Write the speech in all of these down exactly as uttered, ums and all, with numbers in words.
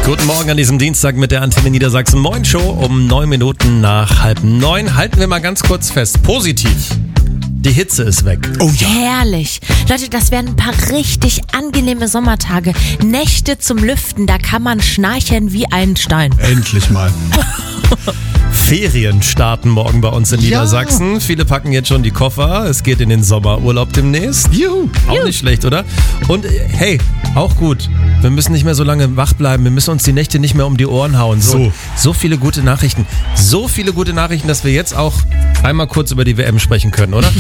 Guten Morgen an diesem Dienstag mit der Antenne Niedersachsen Moin Show um neun Minuten nach halb neun. Halten wir mal ganz kurz fest. Positiv. Die Hitze ist weg. Oh ja. Herrlich. Leute, das werden ein paar richtig angenehme Sommertage. Nächte zum Lüften, da kann man schnarchen wie ein Stein. Endlich mal. Ferien starten morgen bei uns in Ja. Niedersachsen. Viele packen jetzt schon die Koffer. Es geht in den Sommerurlaub demnächst. Juhu. Auch Juhu. nicht schlecht, oder? Und äh, hey, auch gut. Wir müssen nicht mehr so lange wach bleiben. Wir müssen uns die Nächte nicht mehr um die Ohren hauen. So, So. so viele gute Nachrichten. So viele gute Nachrichten, dass wir jetzt auch einmal kurz über die W M sprechen können, oder?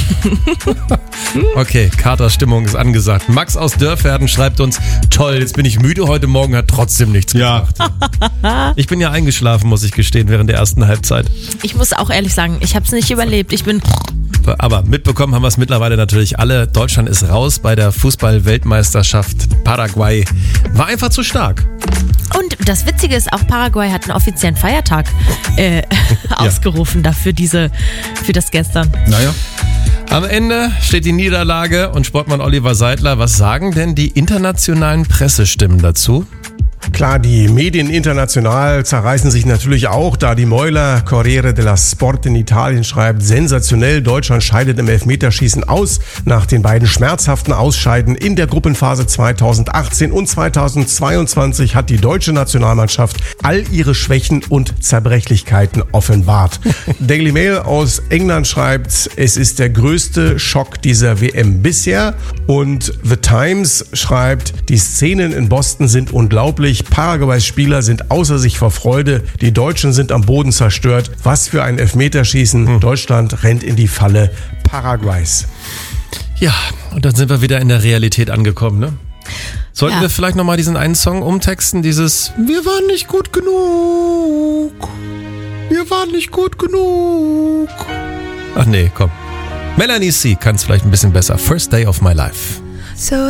Okay, Katerstimmung ist angesagt. Max aus Dörferden schreibt uns, toll, jetzt bin ich müde heute Morgen, hat trotzdem nichts Ja. gemacht. Ich bin ja eingeschlafen, muss ich gestehen, während der ersten Halbzeit. Ich muss auch ehrlich sagen, ich habe es nicht überlebt. Ich bin... Aber mitbekommen haben wir es mittlerweile natürlich alle. Deutschland ist raus bei der Fußball-Weltmeisterschaft. Paraguay war einfach zu stark. Und das Witzige ist, auch Paraguay hat einen offiziellen Feiertag äh, ausgerufen dafür, diese, für das gestern. Naja. Am Ende steht die Niederlage und Sportmann Oliver Seidler. Was sagen denn die internationalen Pressestimmen dazu? Klar, die Medien international zerreißen sich natürlich auch, da die Mäuler Corriere della Sport in Italien schreibt, sensationell, Deutschland scheidet im Elfmeterschießen aus. Nach den beiden schmerzhaften Ausscheiden in der Gruppenphase zweitausendachtzehn und zweitausendzweiundzwanzig hat die deutsche Nationalmannschaft all ihre Schwächen und Zerbrechlichkeiten offenbart. Daily Mail aus England schreibt, es ist der größte Schock dieser W M bisher. Und The Times schreibt, die Szenen in Boston sind unglaublich. Paraguays Spieler sind außer sich vor Freude. Die Deutschen sind am Boden zerstört. Was für ein Elfmeterschießen. Hm. Deutschland rennt in die Falle Paraguays. Ja, und dann sind wir wieder in der Realität angekommen, ne? Sollten Ja. wir vielleicht nochmal diesen einen Song umtexten, dieses Wir waren nicht gut genug. Wir waren nicht gut genug. Ach nee, komm. Melanie C. kann es vielleicht ein bisschen besser. First Day of My Life. So